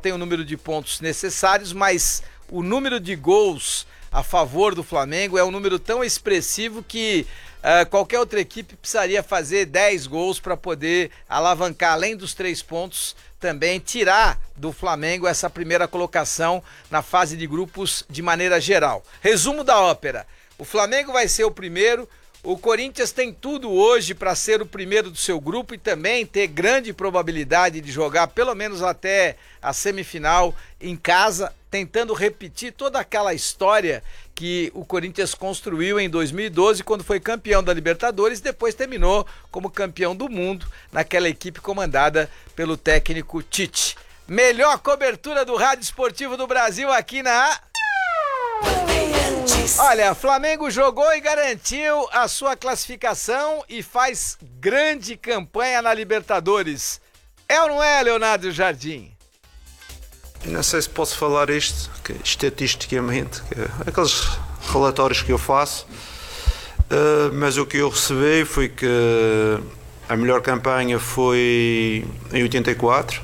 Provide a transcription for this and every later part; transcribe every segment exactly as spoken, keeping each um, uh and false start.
tem o número de pontos necessários, mas o número de gols a favor do Flamengo é um número tão expressivo que uh, qualquer outra equipe precisaria fazer dez gols para poder alavancar, além dos três pontos, também tirar do Flamengo essa primeira colocação na fase de grupos de maneira geral. Resumo da ópera: o Flamengo vai ser o primeiro. O Corinthians tem tudo hoje para ser o primeiro do seu grupo e também ter grande probabilidade de jogar pelo menos até a semifinal em casa, tentando repetir toda aquela história que o Corinthians construiu em dois mil e doze, quando foi campeão da Libertadores, e depois terminou como campeão do mundo naquela equipe comandada pelo técnico Tite. Melhor cobertura do rádio esportivo do Brasil aqui na... Olha, Flamengo jogou e garantiu a sua classificação e faz grande campanha na Libertadores. É ou não é, Leonardo Jardim? Não sei se posso falar isto, que, estatisticamente, que, aqueles relatórios que eu faço, uh, mas o que eu recebi foi que a melhor campanha foi em oitenta e quatro,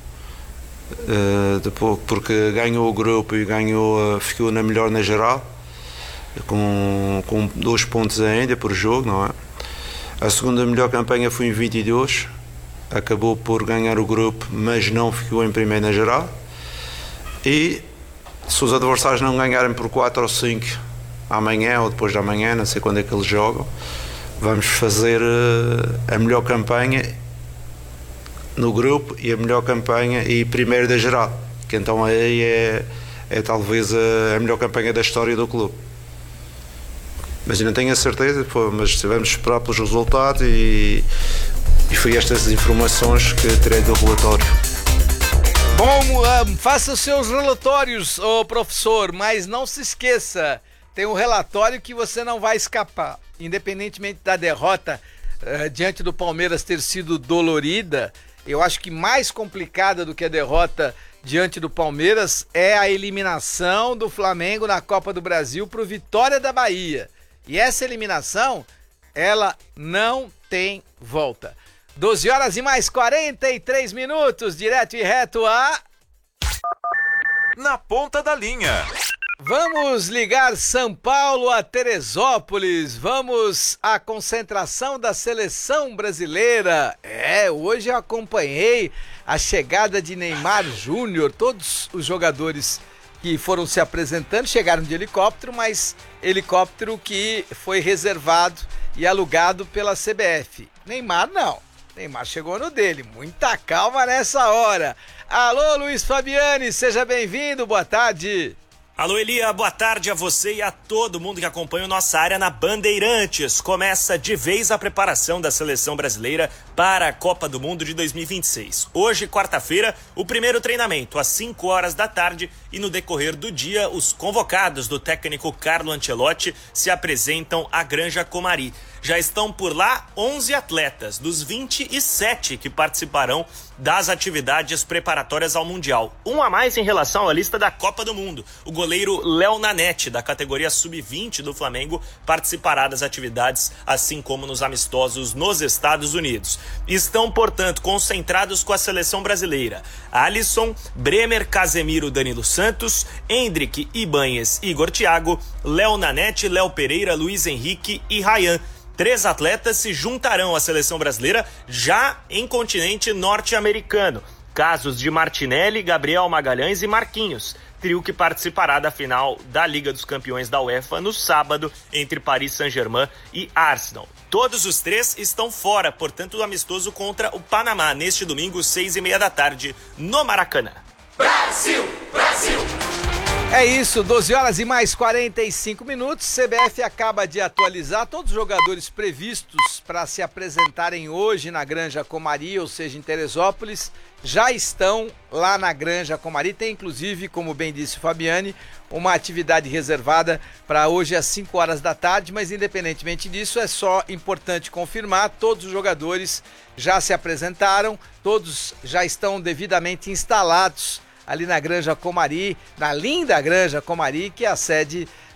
uh, depois, porque ganhou o grupo e ganhou, uh, ficou na melhor na geral, com, com dois pontos ainda por jogo, não é? A segunda melhor campanha foi em vinte e dois, acabou por ganhar o grupo, mas não ficou em primeiro na geral. E se os adversários não ganharem por quatro ou cinco amanhã ou depois de amanhã, não sei quando é que eles jogam, vamos fazer uh, a melhor campanha no grupo e a melhor campanha e primeiro da geral, que então aí é, é talvez a, a melhor campanha da história do clube. Mas eu não tenho a certeza, pô, mas vamos esperar pelos resultados e, e foi estas informações que terei do relatório. Bom, um, faça os seus relatórios, ô professor, mas não se esqueça, tem um relatório que você não vai escapar. Independentemente da derrota uh, diante do Palmeiras ter sido dolorida, eu acho que mais complicada do que a derrota diante do Palmeiras é a eliminação do Flamengo na Copa do Brasil para o Vitória da Bahia. E essa eliminação, ela não tem volta. doze horas e mais quarenta e três minutos, direto e reto a... Na ponta da linha. Vamos ligar São Paulo a Teresópolis, vamos à concentração da seleção brasileira. É, hoje eu acompanhei a chegada de Neymar Júnior, todos os jogadores que foram se apresentando chegaram de helicóptero, mas helicóptero que foi reservado e alugado pela C B F. Neymar não. Neymar chegou no dele, muita calma nessa hora. Alô, Luiz Fabiani, seja bem-vindo, boa tarde. Alô, Elia, boa tarde a você e a todo mundo que acompanha nossa área na Bandeirantes. Começa de vez a preparação da seleção brasileira para a Copa do Mundo de dois mil e vinte e seis. Hoje, quarta-feira, o primeiro treinamento às cinco horas da tarde e no decorrer do dia, os convocados do técnico Carlo Ancelotti se apresentam à Granja Comari. Já estão por lá onze atletas, dos vinte e sete que participarão das atividades preparatórias ao Mundial. Um a mais em relação à lista da Copa do Mundo. O goleiro Léo Nanete, da categoria sub vinte do Flamengo, participará das atividades, assim como nos amistosos nos Estados Unidos. Estão, portanto, concentrados com a seleção brasileira: Alisson, Bremer, Casemiro, Danilo Santos, Endrick, Ibanez, Igor Thiago, Léo Nanete, Léo Pereira, Luiz Henrique e Ryan. Três atletas se juntarão à seleção brasileira já em continente norte-americano. Casos de Martinelli, Gabriel Magalhães e Marquinhos. Trio que participará da final da Liga dos Campeões da UEFA no sábado entre Paris Saint-Germain e Arsenal. Todos os três estão fora, portanto, do amistoso contra o Panamá, neste domingo, seis e meia da tarde, no Maracanã. Brasil! Brasil! É isso, doze horas e mais quarenta e cinco minutos. C B F acaba de atualizar todos os jogadores previstos para se apresentarem hoje na Granja Comari, ou seja, em Teresópolis, já estão lá na Granja Comari. Tem inclusive, como bem disse o Fabiani, uma atividade reservada para hoje às cinco horas da tarde, mas independentemente disso, é só importante confirmar, todos os jogadores já se apresentaram, todos já estão devidamente instalados ali na Granja Comari, na linda Granja Comari, que é a sede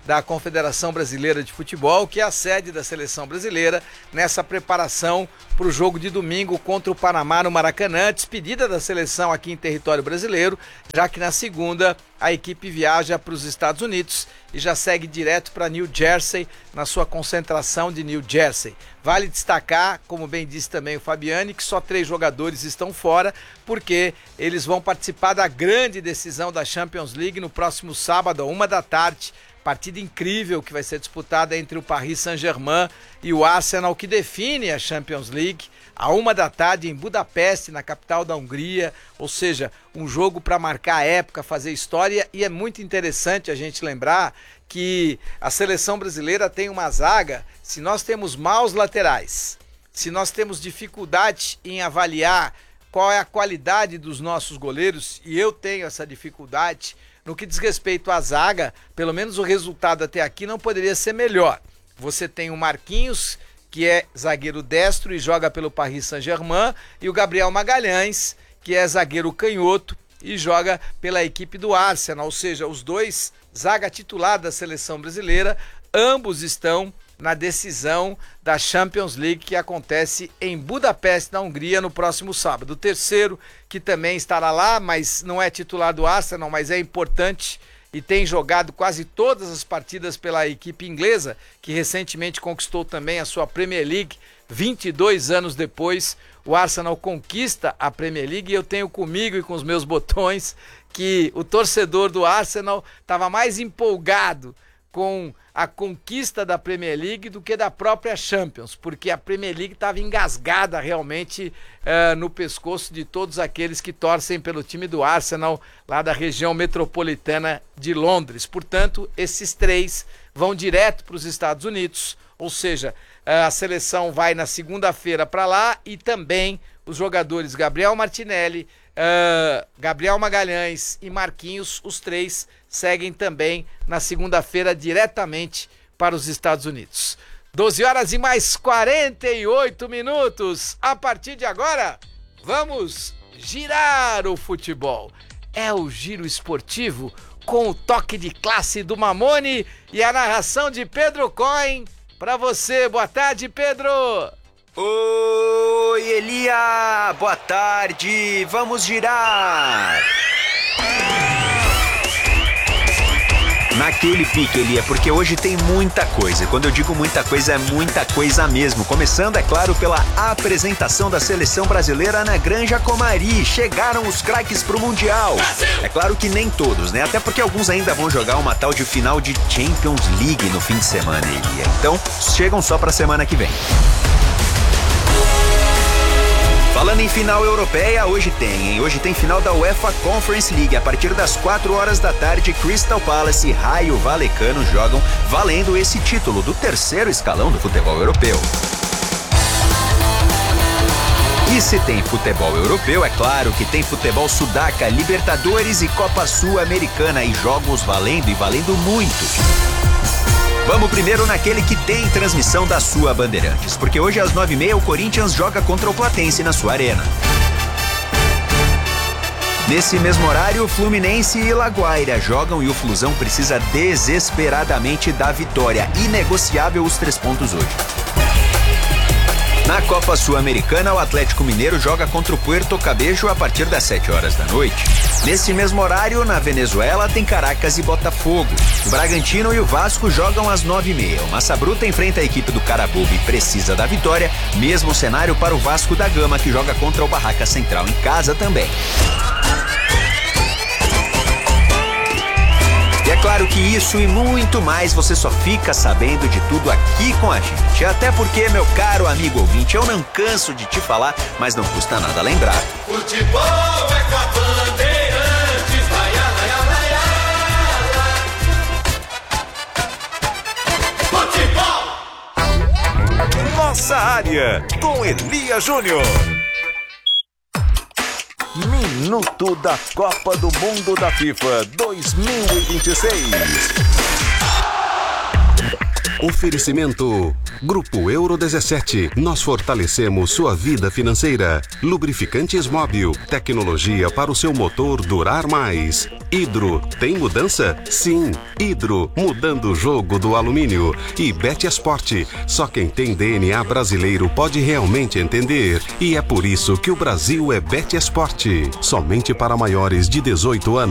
da Confederação Brasileira de Futebol, que é a sede da seleção brasileira, nessa preparação para o jogo de domingo contra o Panamá no Maracanã, despedida da seleção aqui em território brasileiro, já que na segunda a equipe viaja para os Estados Unidos e já segue direto para New Jersey, na sua concentração de New Jersey. Vale destacar, como bem disse também o Fabiani, que só três jogadores estão fora, porque eles vão participar da grande decisão da Champions League no próximo sábado, a uma da tarde, partida incrível que vai ser disputada entre o Paris Saint-Germain e o Arsenal, que define a Champions League, a uma da tarde em Budapeste, na capital da Hungria, ou seja, um jogo para marcar a época, fazer história, e é muito interessante a gente lembrar que a seleção brasileira tem uma zaga, se nós temos maus laterais, se nós temos dificuldade em avaliar qual é a qualidade dos nossos goleiros, e eu tenho essa dificuldade, no que diz respeito à zaga, pelo menos o resultado até aqui não poderia ser melhor. Você tem o Marquinhos, que é zagueiro destro e joga pelo Paris Saint-Germain, e o Gabriel Magalhães, que é zagueiro canhoto e joga pela equipe do Arsenal, ou seja, os dois, zaga titular da seleção brasileira, ambos estão na decisão da Champions League, que acontece em Budapeste, na Hungria, no próximo sábado. O terceiro, que também estará lá, mas não é titular do Arsenal, mas é importante e tem jogado quase todas as partidas pela equipe inglesa, que recentemente conquistou também a sua Premier League. vinte e dois anos depois, o Arsenal conquista a Premier League, e eu tenho comigo e com os meus botões que o torcedor do Arsenal estava mais empolgado com a conquista da Premier League do que da própria Champions, porque a Premier League estava engasgada realmente uh, no pescoço de todos aqueles que torcem pelo time do Arsenal, lá da região metropolitana de Londres. Portanto, esses três vão direto para os Estados Unidos, ou seja, uh, a seleção vai na segunda-feira para lá, e também os jogadores Gabriel Martinelli, uh, Gabriel Magalhães e Marquinhos, os três seguem também na segunda-feira diretamente para os Estados Unidos. doze horas e mais quarenta e oito minutos. A partir de agora, vamos girar o futebol. É o giro esportivo com o toque de classe do Mamone e a narração de Pedro Cohen. Para você, boa tarde, Pedro. Oi, Elia, boa tarde. Vamos girar. Naquele pique, Elia, porque hoje tem muita coisa. Quando eu digo muita coisa, é muita coisa mesmo. Começando, é claro, pela apresentação da seleção brasileira na Granja Comari. Chegaram os craques pro Mundial. É claro que nem todos, né? Até porque alguns ainda vão jogar uma tal de final de Champions League no fim de semana, Elia. Então, chegam só pra semana que vem. Falando em final europeia, hoje tem, hein? Hoje tem final da UEFA Conference League. A partir das quatro horas da tarde, Crystal Palace e Raio Vallecano jogam valendo esse título do terceiro escalão do futebol europeu. E se tem futebol europeu, é claro que tem futebol Sudaca, Libertadores e Copa Sul-Americana, e jogos valendo e valendo muito. Vamos primeiro naquele que tem transmissão da sua Bandeirantes, porque hoje às nove e meia o Corinthians joga contra o Platense na sua arena. Nesse mesmo horário, Fluminense e Laguaira jogam e o Flusão precisa desesperadamente da vitória. Inegociável os três pontos hoje. Na Copa Sul-Americana, o Atlético Mineiro joga contra o Puerto Cabello a partir das sete horas da noite. Nesse mesmo horário, na Venezuela, tem Caracas e Botafogo. O Bragantino e o Vasco jogam às nove e meia. O Massa Bruta enfrenta a equipe do Carabobo e precisa da vitória. Mesmo cenário para o Vasco da Gama, que joga contra o Barraca Central em casa também. E é claro que isso e muito mais você só fica sabendo de tudo aqui com a gente. Até porque, meu caro amigo ouvinte, eu não canso de te falar, mas não custa nada lembrar. Futebol é com a Bandeirantes, vai, vai, vai, vai. Futebol! Nossa área, com Elia Júnior. Minuto da Copa do Mundo da FIFA dois mil e vinte e seis. Oferecimento Grupo Euro dezessete. Nós fortalecemos sua vida financeira. Lubrificantes Móbil. Tecnologia para o seu motor durar mais. Hidro, tem mudança? Sim, Hidro, mudando o jogo do alumínio. E Betesport, só quem tem D N A brasileiro pode realmente entender. E é por isso que o Brasil é Betesport. Somente para maiores de dezoito anos.